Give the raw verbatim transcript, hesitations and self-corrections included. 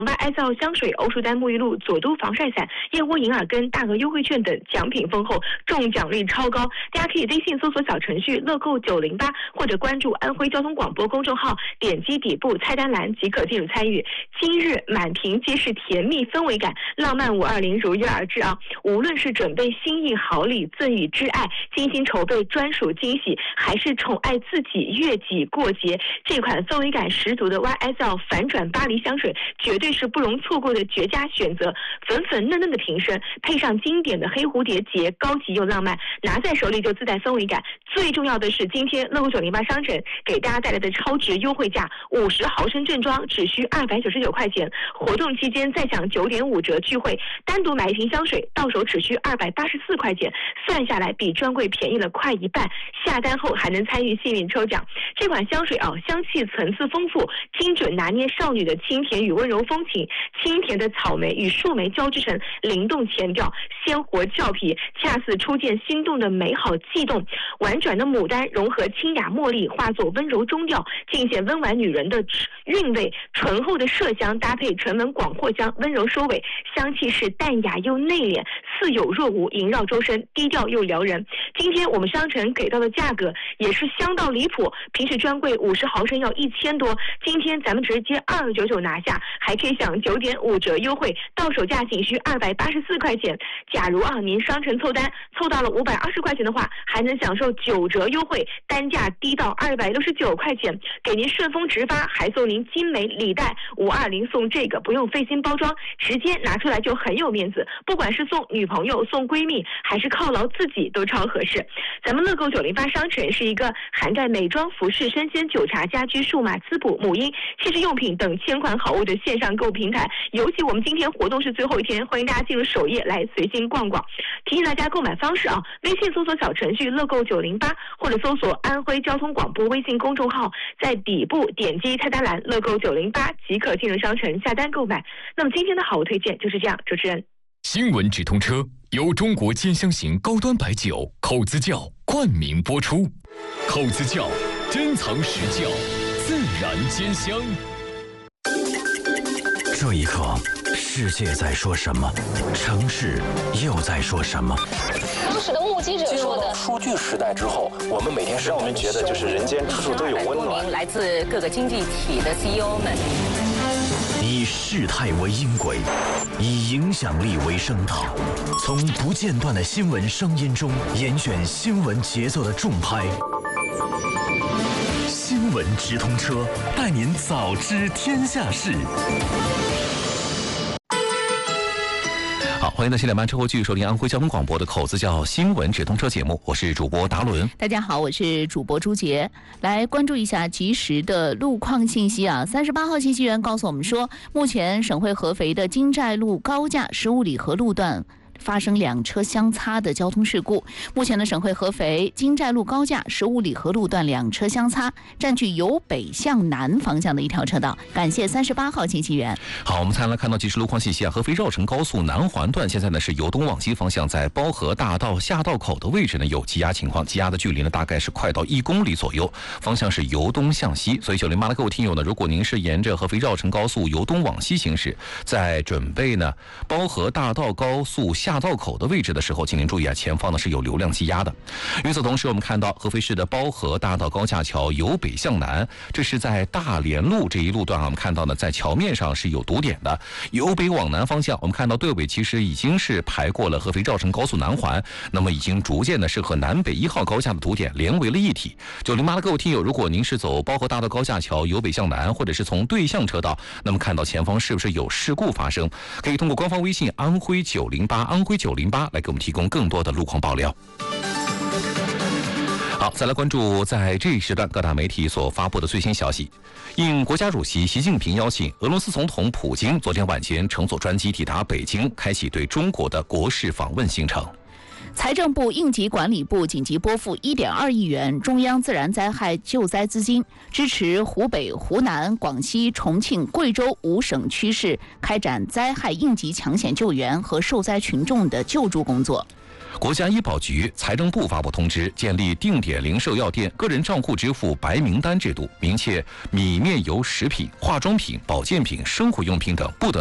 Y S L 香水、欧舒丹沐浴露、佐都防晒伞、燕窝银耳根、大额优惠券等奖品丰厚，中奖率超高。大家可以微信搜索小程序乐购九零八，或者关注安徽交通广播公众号，点击底部菜单栏即可进入参与。今日满屏皆是甜蜜氛围感，浪漫五二零如约而至啊！无论是准备心意好礼赠予挚爱，精心筹备专属惊喜，还是宠爱自己越级过节，这款氛围感十足的 Y S L 反转巴黎香水绝对是不容错过的绝佳选择。粉粉嫩嫩的瓶身，配上经典的黑蝴蝶结，高级又浪漫，拿在手里就自带氛围感。最重要的是，今天乐购九零八商城给大家带来的超值优惠价，五十毫升正装只需二百九十九块钱，活动期间再享九点五折聚会，单独买一瓶香水到手只需二百八十四块钱，算下来比专柜便宜了快一半。下单后还能参与幸运抽奖。这款香水啊，香气层次丰富，精准拿捏少女的清甜与温柔风情，清甜的草莓与树莓交织成灵动前调，鲜活俏皮，恰似初见心动的美好悸动。婉转的牡丹融合清雅茉莉，化作温柔中调，尽显温婉女人的韵味。醇厚的麝香搭配沉稳广藿香，温柔收尾，香气是淡雅又内敛，似有若无，萦绕周身，低调又撩人。今天我们商城给到的价格也是香到离谱，平时专柜五十毫升要一千多，今天咱们直接二九九拿下，还可以享九点五折优惠，到手价仅需二百八十四块钱。假如啊您商城凑单凑到了五百二十块钱的话，还能享受九折优惠，单价低到二百六十九块钱，给您顺丰直发，还送您精美礼袋。五二零送这个不用费心包装，直接拿出来就很有面子，不管是送女朋友、送闺蜜，还是犒劳自己都超合适。咱们乐购九零八商城是一个涵盖美妆、服饰、生鲜、酒茶、家居、数码、滋补、母婴、汽车用品等千款好物的线上购物平台。尤其我们今天活动是最后一天，欢迎大家进入首页来随心逛逛。提醒大家购买方式啊，微信搜索小程序乐购九零八，或者搜索安徽交通广播微信公众号，在底部点击菜单栏乐购九零八即可进入商城下单购买。那么今天的好物推荐就是这样，主持人。 新闻直通车由中国尖香型高端白酒口子窖冠名播出，口子窖珍藏实窖，自然尖香。 这一刻，世界在说什么？城市又在说什么？ 当时的目击者说的。 数据时代之后，我们每天让我们觉得就是人间处处都有温暖。 来自各个经济体的 C E O 们， 以事态为音轨，以影响力为声道，从不间断的新闻声音中严选新闻节奏的重拍。新闻直通车，带您早知天下事。 好，欢迎在七点半之后继续收听安徽交通广播的口子窖新闻直通车节目，我是主播达伦。 大家好，我是主播朱杰。来关注一下及时的路况信息啊！三十八号信息员告诉我们说，目前省会合肥的金寨路高架十五里河路段发生两车相擦的交通事故。目前的省会合肥金寨路高架十五里河路段两车相擦，占据由北向南方向的一条车道。感谢三十八号信息员。 好，我们再来看到即时路况信息啊，合肥绕城高速南环段现在呢是由东往西方向，在包河大道下道口的位置呢有积压情况，积压的距离呢大概是快到一公里左右，方向是由东向西。所以九零八的各位听友呢，如果您是沿着合肥绕城高速由东往西行驶，在准备呢包河大道高速下道口的位置的时候，请您注意啊，前方呢是有流量积压的。与此同时，我们看到合肥市的包河大道高架桥由北向南，这是在大连路这一路段啊，我们看到呢在桥面上是有堵点的。由北往南方向，我们看到队尾其实已经是排过了合肥绕城高速南环，那么已经逐渐的是和南北一号高架的堵点连为了一体。九零八的各位听友，如果您是走包河大道高架桥由北向南，或者是从对向车道，那么看到前方是不是有事故发生，可以通过官方微信安徽九零八安徽九零八来给我们提供更多的路况爆料。好，再来关注在这一时段各大媒体所发布的最新消息。应国家主席习近平邀请，俄罗斯总统普京昨天晚间乘坐专机抵达北京，开启对中国的国事访问行程。 财政部应急管理部紧急拨付一点二亿元中央自然灾害救灾资金，支持湖北、湖南、广西、重庆、贵州五省区市开展灾害应急抢险救援和受灾群众的救助工作。 国家医保局、财政部发布通知，建立定点零售药店个人账户支付白名单制度，明确米面油食品、化妆品、保健品、生活用品等不得